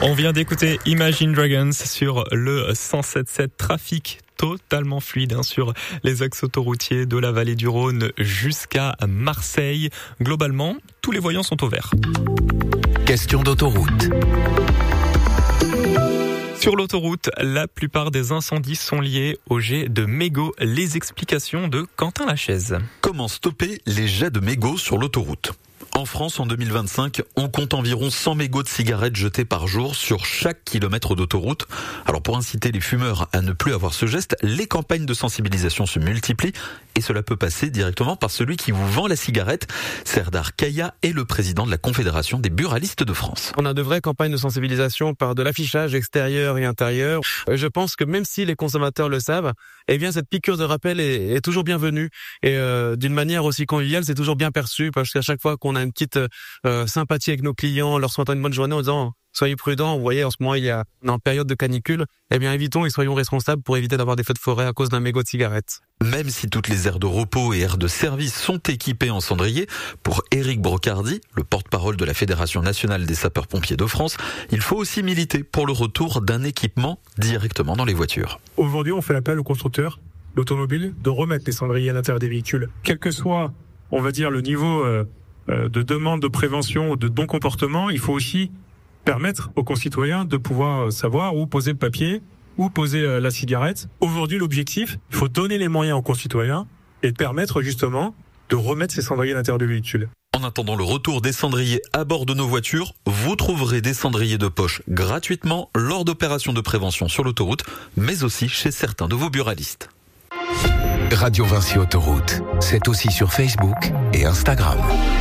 On vient d'écouter Imagine Dragons sur le 107.7 trafic totalement fluide sur les axes autoroutiers de la vallée du Rhône jusqu'à Marseille. Globalement, tous les voyants sont au vert. Question d'autoroute. Sur l'autoroute, la plupart des incendies sont liés aux jets de mégots. Les explications de Quentin Lachaise. Comment stopper les jets de mégots sur l'autoroute ? En France, en 2025, on compte environ 100 mégots de cigarettes jetés par jour sur chaque kilomètre d'autoroute. Alors pour inciter les fumeurs à ne plus avoir ce geste, les campagnes de sensibilisation se multiplient et cela peut passer directement par celui qui vous vend la cigarette. Serdar Kaya est le président de la Confédération des buralistes de France. On a de vraies campagnes de sensibilisation par de l'affichage extérieur et intérieur. Je pense que même si les consommateurs le savent, eh bien cette piqûre de rappel est toujours bienvenue et d'une manière aussi conviviale, c'est toujours bien perçu parce qu'à chaque fois qu'on a une petite sympathie avec nos clients, leur souhaitant une bonne journée en disant soyez prudents, vous voyez en ce moment on est en période de canicule, eh bien évitons et soyons responsables pour éviter d'avoir des feux de forêt à cause d'un mégot de cigarette. Même si toutes les aires de repos et aires de service sont équipées en cendrier, pour Éric Brocardi, le porte-parole de la Fédération nationale des sapeurs-pompiers de France, il faut aussi militer pour le retour d'un équipement directement dans les voitures. Aujourd'hui, on fait appel aux constructeurs d'automobiles de remettre les cendriers à l'intérieur des véhicules. Quel que soit, on va dire, le niveau de demande de prévention ou de bon comportement, il faut aussi permettre aux concitoyens de pouvoir savoir où poser le papier, où poser la cigarette. Aujourd'hui, l'objectif, il faut donner les moyens aux concitoyens et permettre justement de remettre ces cendriers à l'intérieur du véhicule. En attendant le retour des cendriers à bord de nos voitures, vous trouverez des cendriers de poche gratuitement lors d'opérations de prévention sur l'autoroute, mais aussi chez certains de vos buralistes. Radio Vinci Autoroute, c'est aussi sur Facebook et Instagram.